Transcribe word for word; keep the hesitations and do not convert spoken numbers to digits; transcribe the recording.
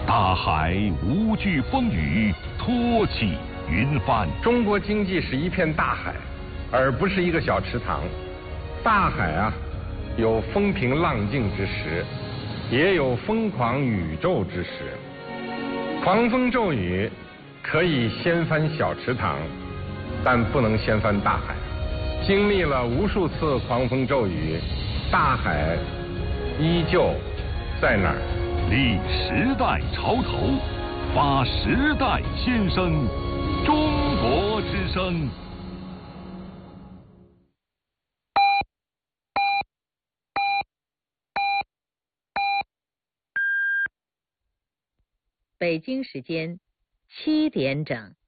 大海无惧风雨，托起云帆。 中国经济是一片大海，而不是一个小池塘。大海啊，有风平浪静之时，也有疯狂宇宙之时。狂风骤雨可以掀翻小池塘，但不能掀翻大海。经历了无数次狂风骤雨，大海依旧在那儿。 立时代潮头，发时代先声，中国之声。 北京时间七点整。